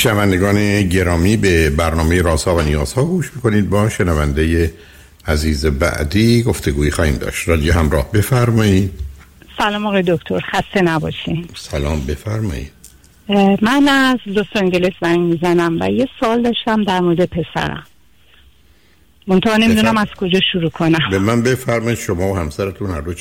شنوندگان گرامی، به برنامه رازها و نیازها گوش میکنید. با شنونده عزیز بعدی گفتگویی خواهیم داشت. رادیو همراه، بفرمایید. سلام آقای دکتر، خسته نباشین. سلام، بفرمایید. من از لس آنجلس زنگ میزنم و یه سوال داشتم در مورد پسرم. منتها نمیدونم از کجا شروع کنم. به من بفرمایید. شما و همسرتون هر دو